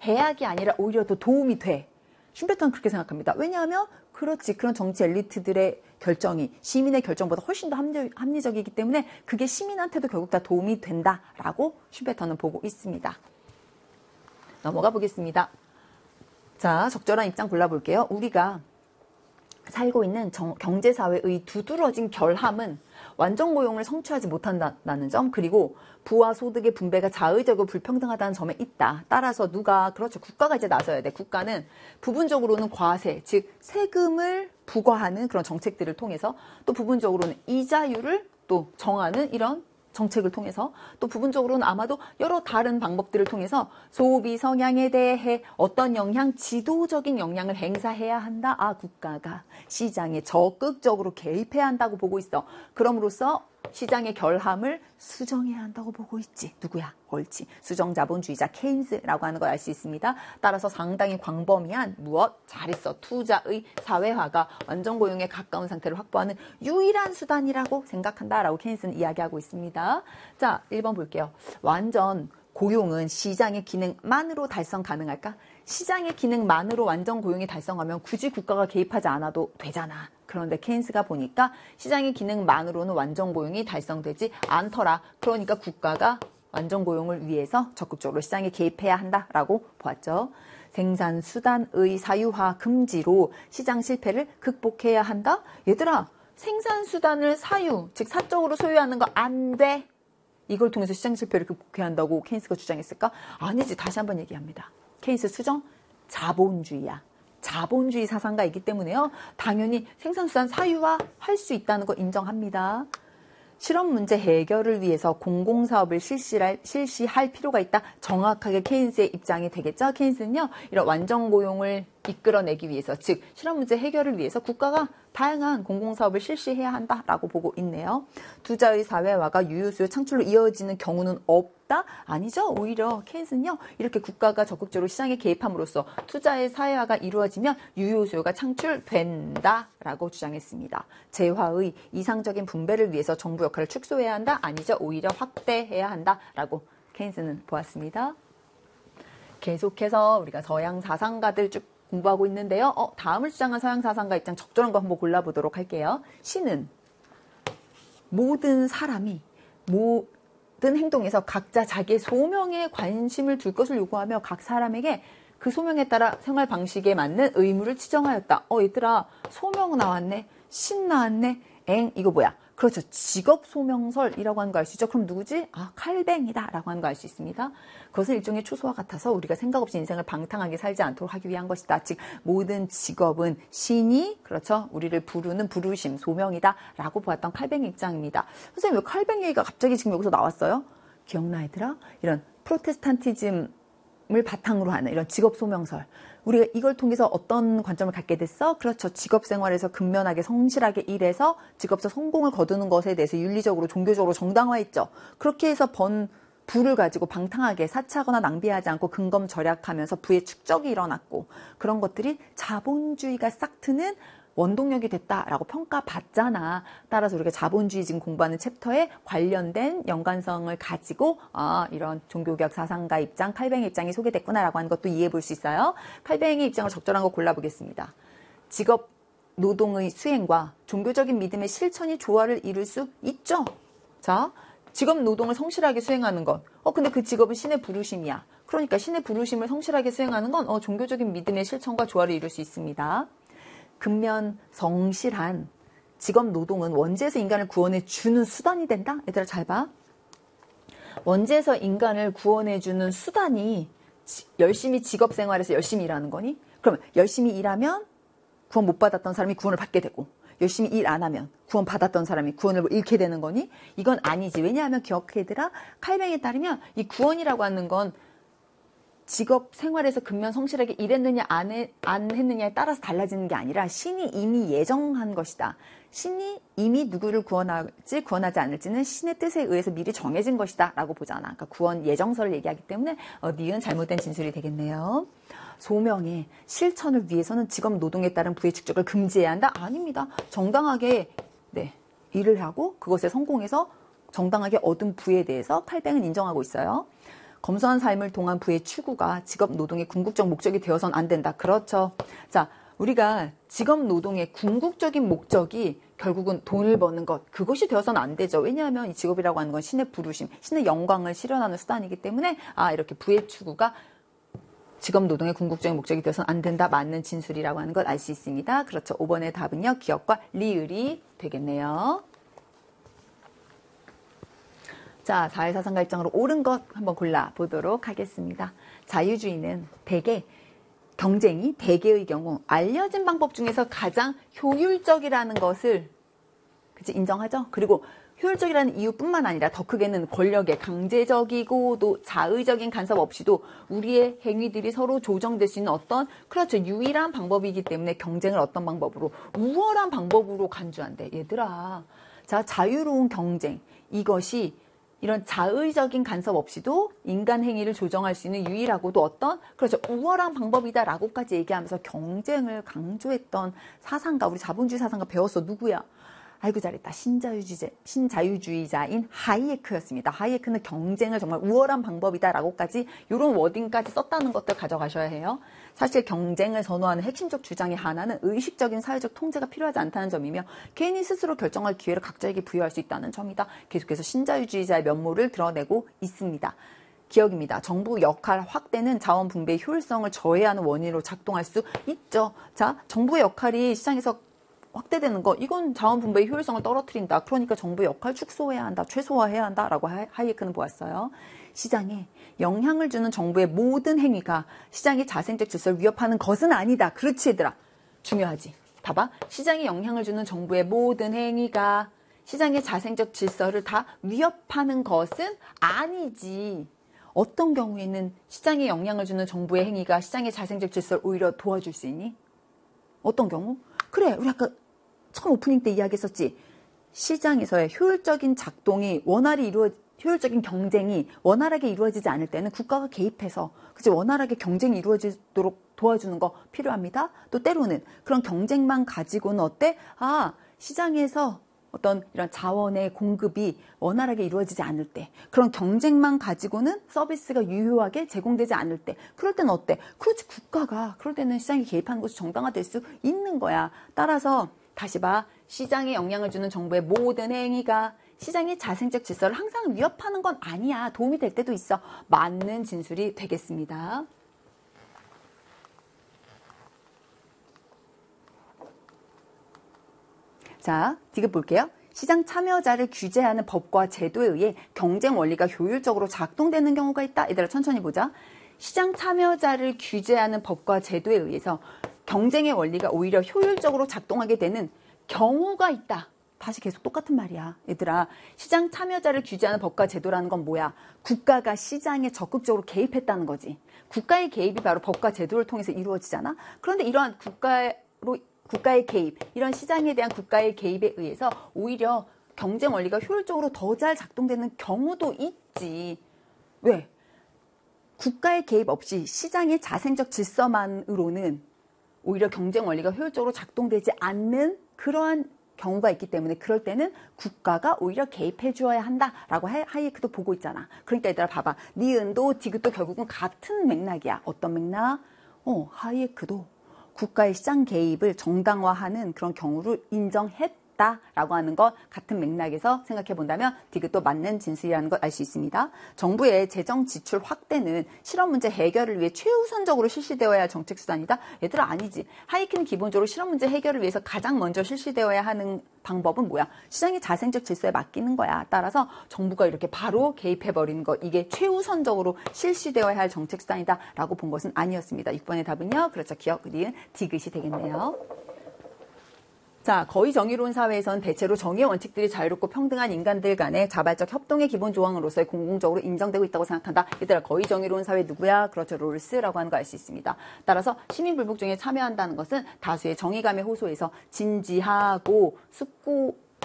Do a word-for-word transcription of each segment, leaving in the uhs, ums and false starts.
해악이 아니라 오히려 더 도움이 돼. 슈페터는 그렇게 생각합니다. 왜냐하면 그렇지, 그런 정치 엘리트들의 결정이 시민의 결정보다 훨씬 더 합리, 합리적이기 때문에 그게 시민한테도 결국 다 도움이 된다라고 슈페터는 보고 있습니다. 넘어가 보겠습니다. 자, 적절한 입장 골라볼게요. 우리가 살고 있는 정, 경제사회의 두드러진 결함은 완전 고용을 성취하지 못한다는 점, 그리고 부와 소득의 분배가 자의적으로 불평등하다는 점에 있다. 따라서 누가, 그렇죠, 국가가 이제 나서야 돼. 국가는 부분적으로는 과세, 즉 세금을 부과하는 그런 정책들을 통해서, 또 부분적으로는 이자율을 또 정하는 이런 정책을 통해서, 또 부분적으로는 아마도 여러 다른 방법들을 통해서 소비 성향에 대해 어떤 영향, 지도적인 영향을 행사해야 한다. 아, 국가가 시장에 적극적으로 개입해야 한다고 보고 있어. 그럼으로써 시장의 결함을 수정해야 한다고 보고 있지. 누구야? 옳지. 수정자본주의자 케인스라고 하는 걸 알 수 있습니다. 따라서 상당히 광범위한 무엇? 잘했어. 투자의 사회화가 완전 고용에 가까운 상태를 확보하는 유일한 수단이라고 생각한다라고 케인스는 이야기하고 있습니다. 자, 일 번 볼게요. 완전 고용은 시장의 기능만으로 달성 가능할까? 시장의 기능만으로 완전 고용이 달성하면 굳이 국가가 개입하지 않아도 되잖아. 그런데 케인스가 보니까 시장의 기능만으로는 완전 고용이 달성되지 않더라. 그러니까 국가가 완전 고용을 위해서 적극적으로 시장에 개입해야 한다라고 보았죠. 생산 수단의 사유화 금지로 시장 실패를 극복해야 한다? 얘들아, 생산 수단을 사유, 즉 사적으로 소유하는 거 안 돼. 이걸 통해서 시장 실패를 극복해야 한다고 케인스가 주장했을까? 아니지. 다시 한번 얘기합니다. 케인스 수정? 자본주의야. 자본주의 사상가이기 때문에요. 당연히 생산수단 사유화 할 수 있다는 거 인정합니다. 실업 문제 해결을 위해서 공공사업을 실시할, 실시할 필요가 있다. 정확하게 케인스의 입장이 되겠죠. 케인스는요, 이런 완전 고용을 이끌어내기 위해서, 즉 실업 문제 해결을 위해서 국가가 다양한 공공사업을 실시해야 한다라고 보고 있네요. 투자의 사회화가 유효수요 창출로 이어지는 경우는 없다? 아니죠. 오히려 케인스는요, 이렇게 국가가 적극적으로 시장에 개입함으로써 투자의 사회화가 이루어지면 유효수요가 창출된다라고 주장했습니다. 재화의 이상적인 분배를 위해서 정부 역할을 축소해야 한다? 아니죠. 오히려 확대해야 한다라고 케인스는 보았습니다. 계속해서 우리가 서양 사상가들 쭉 공부하고 있는데요. 어, 다음을 주장한 서양 사상가 입장 적절한 거 한번 골라보도록 할게요. 신은 모든 사람이 모든 행동에서 각자 자기의 소명에 관심을 둘 것을 요구하며 각 사람에게 그 소명에 따라 생활 방식에 맞는 의무를 지정하였다. 어, 얘들아, 소명 나왔네. 신 나왔네. 엥, 이거 뭐야? 그렇죠. 직업 소명설이라고 하는 거 알 수 있죠. 그럼 누구지? 아, 칼뱅이다 라고 하는 거 알 수 있습니다. 그것은 일종의 초소와 같아서 우리가 생각 없이 인생을 방탕하게 살지 않도록 하기 위한 것이다. 즉 모든 직업은 신이, 그렇죠, 우리를 부르는 부르심, 소명이다 라고 보았던 칼뱅의 입장입니다. 선생님, 왜 칼뱅 얘기가 갑자기 지금 여기서 나왔어요? 기억나, 얘들아? 이런 프로테스탄티즘을 바탕으로 하는 이런 직업 소명설, 우리가 이걸 통해서 어떤 관점을 갖게 됐어? 그렇죠. 직업생활에서 근면하게 성실하게 일해서 직업에서 성공을 거두는 것에 대해서 윤리적으로 종교적으로 정당화했죠. 그렇게 해서 번 부를 가지고 방탕하게 사치하거나 낭비하지 않고 근검절약하면서 부의 축적이 일어났고, 그런 것들이 자본주의가 싹 트는 원동력이 됐다라고 평가받잖아. 따라서 우리가 자본주의 지금 공부하는 챕터에 관련된 연관성을 가지고 아, 이런 종교개혁 사상가 입장, 칼뱅의 입장이 소개됐구나라고 하는 것도 이해해 볼 수 있어요. 칼뱅의 입장을 적절한 거 골라보겠습니다. 직업 노동의 수행과 종교적인 믿음의 실천이 조화를 이룰 수 있죠. 자, 직업 노동을 성실하게 수행하는 것. 어, 근데 그 직업은 신의 부르심이야. 그러니까 신의 부르심을 성실하게 수행하는 건 어, 종교적인 믿음의 실천과 조화를 이룰 수 있습니다. 근면 성실한 직업 노동은 원죄에서 인간을 구원해 주는 수단이 된다? 얘들아 잘 봐. 원죄에서 인간을 구원해 주는 수단이 지, 열심히 직업 생활에서 열심히 일하는 거니? 그러면 열심히 일하면 구원 못 받았던 사람이 구원을 받게 되고, 열심히 일 안 하면 구원 받았던 사람이 구원을 잃게 되는 거니? 이건 아니지. 왜냐하면 기억해 얘들아, 칼뱅에 따르면 이 구원이라고 하는 건 직업 생활에서 근면 성실하게 일했느냐 안, 해, 안 했느냐에 따라서 달라지는 게 아니라 신이 이미 예정한 것이다. 신이 이미 누구를 구원할지 구원하지 않을지는 신의 뜻에 의해서 미리 정해진 것이다 라고 보잖아. 그러니까 구원 예정설을 얘기하기 때문에 어, 니은 잘못된 진술이 되겠네요. 소명의 실천을 위해서는 직업 노동에 따른 부의 축적을 금지해야 한다? 아닙니다. 정당하게 네, 일을 하고 그것에 성공해서 정당하게 얻은 부에 대해서 칼뱅은 인정하고 있어요. 검소한 삶을 통한 부의 추구가 직업 노동의 궁극적 목적이 되어선 안 된다. 그렇죠. 자, 우리가 직업 노동의 궁극적인 목적이 결국은 돈을 버는 것, 그것이 되어서는 안 되죠. 왜냐하면 이 직업이라고 하는 건 신의 부르심, 신의 영광을 실현하는 수단이기 때문에 아, 이렇게 부의 추구가 직업 노동의 궁극적인 목적이 되어서는 안 된다. 맞는 진술이라고 하는 걸 알 수 있습니다. 그렇죠. 오 번의 답은요. 기억과 리을이 되겠네요. 자, 사회사상 갈증으로 옳은 것 한번 골라보도록 하겠습니다. 자유주의는 대개 경쟁이 대개의 경우 알려진 방법 중에서 가장 효율적이라는 것을 그치, 인정하죠? 그리고 효율적이라는 이유뿐만 아니라 더 크게는 권력의 강제적이고 또 자의적인 간섭 없이도 우리의 행위들이 서로 조정될 수 있는 어떤 그렇죠 유일한 방법이기 때문에 경쟁을 어떤 방법으로 우월한 방법으로 간주한대. 얘들아, 자, 자유로운 경쟁, 이것이 이런 자의적인 간섭 없이도 인간 행위를 조정할 수 있는 유일하고도 어떤 그렇죠 우월한 방법이다라고까지 얘기하면서 경쟁을 강조했던 사상가, 우리 자본주의 사상가 배웠어. 누구야? 아이고 잘했다. 신자유주의, 신자유주의자인 하이에크였습니다. 하이에크는 경쟁을 정말 우월한 방법이다라고까지 이런 워딩까지 썼다는 것들 가져가셔야 해요. 사실 경쟁을 선호하는 핵심적 주장의 하나는 의식적인 사회적 통제가 필요하지 않다는 점이며 개인이 스스로 결정할 기회를 각자에게 부여할 수 있다는 점이다. 계속해서 신자유주의자의 면모를 드러내고 있습니다. 기억입니다. 정부 역할 확대는 자원 분배의 효율성을 저해하는 원인으로 작동할 수 있죠. 자, 정부의 역할이 시장에서 확대되는 거, 이건 자원 분배의 효율성을 떨어뜨린다. 그러니까 정부의 역할 축소해야 한다. 최소화해야 한다라고 하이에크는 보았어요. 시장에 영향을 주는 정부의 모든 행위가 시장의 자생적 질서를 위협하는 것은 아니다. 그렇지 얘들아. 중요하지. 봐봐. 시장에 영향을 주는 정부의 모든 행위가 시장의 자생적 질서를 다 위협하는 것은 아니지. 어떤 경우에는 시장에 영향을 주는 정부의 행위가 시장의 자생적 질서를 오히려 도와줄 수 있니? 어떤 경우? 그래, 우리 아까 처음 오프닝 때 이야기했었지. 시장에서의 효율적인 작동이 원활히 이루어, 효율적인 경쟁이 원활하게 이루어지지 않을 때는 국가가 개입해서 그치 원활하게 경쟁이 이루어지도록 도와주는 거 필요합니다. 또 때로는 그런 경쟁만 가지고는 어때? 아, 시장에서 어떤 이런 자원의 공급이 원활하게 이루어지지 않을 때, 그런 경쟁만 가지고는 서비스가 유효하게 제공되지 않을 때, 그럴 때는 어때? 그렇지, 국가가 그럴 때는 시장에 개입하는 것이 정당화될 수 있는 거야. 따라서 다시 봐. 시장에 영향을 주는 정부의 모든 행위가 시장의 자생적 질서를 항상 위협하는 건 아니야. 도움이 될 때도 있어. 맞는 진술이 되겠습니다. 자, 디귿 볼게요. 시장 참여자를 규제하는 법과 제도에 의해 경쟁 원리가 효율적으로 작동되는 경우가 있다. 얘들아 천천히 보자. 시장 참여자를 규제하는 법과 제도에 의해서 경쟁의 원리가 오히려 효율적으로 작동하게 되는 경우가 있다. 다시 계속 똑같은 말이야. 얘들아, 시장 참여자를 규제하는 법과 제도라는 건 뭐야? 국가가 시장에 적극적으로 개입했다는 거지. 국가의 개입이 바로 법과 제도를 통해서 이루어지잖아. 그런데 이러한 국가로 국가의 개입, 이런 시장에 대한 국가의 개입에 의해서 오히려 경쟁 원리가 효율적으로 더 잘 작동되는 경우도 있지. 왜? 국가의 개입 없이 시장의 자생적 질서만으로는 오히려 경쟁 원리가 효율적으로 작동되지 않는 그러한 경우가 있기 때문에 그럴 때는 국가가 오히려 개입해 주어야 한다라고 하이에크도 보고 있잖아. 그러니까 얘들아 봐봐. 니은도 디귿도 결국은 같은 맥락이야. 어떤 맥락? 어, 하이에크도 국가의 시장 개입을 정당화하는 그런 경우를 인정했다라고 하는 것 같은 맥락에서 생각해 본다면 디귿도 맞는 진술이라는 걸 알 수 있습니다. 정부의 재정 지출 확대는 실업 문제 해결을 위해 최우선적으로 실시되어야 할 정책 수단이다. 얘들아 아니지. 하이에크는 기본적으로 실업 문제 해결을 위해서 가장 먼저 실시되어야 하는 방법은 뭐야? 시장의 자생적 질서에 맡기는 거야. 따라서 정부가 이렇게 바로 개입해버리는 것, 이게 최우선적으로 실시되어야 할 정책 수단이다라고 본 것은 아니었습니다. 육 번의 답은요. 그렇죠. 기억, 니은, 디귿이 되겠네요. 자, 거의 정의로운 사회에서는 대체로 정의의 원칙들이 자유롭고 평등한 인간들 간의 자발적 협동의 기본 조항으로서 공공적으로 인정되고 있다고 생각한다. 얘들아, 거의 정의로운 사회 누구야? 그렇죠. 롤스라고 하는 거 알 수 있습니다. 따라서 시민불복종에 참여한다는 것은 다수의 정의감에 호소해서 진지하고 숙고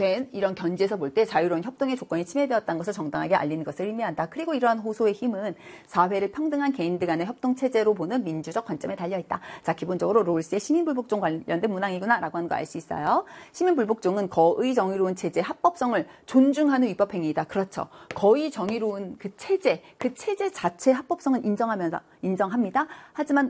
된 이런 견지에서 볼 때 자유로운 협동의 조건이 침해되었다는 것을 정당하게 알리는 것을 의미한다. 그리고 이러한 호소의 힘은 사회를 평등한 개인들 간의 협동체제로 보는 민주적 관점에 달려있다. 자, 기본적으로 롤스의 시민불복종 관련된 문항이구나 라고 하는 거 알 수 있어요. 시민불복종은 거의 정의로운 체제의 합법성을 존중하는 위법행위이다. 그렇죠. 거의 정의로운 그 체제, 그 체제 자체의 합법성은 인정하면서, 인정합니다. 하지만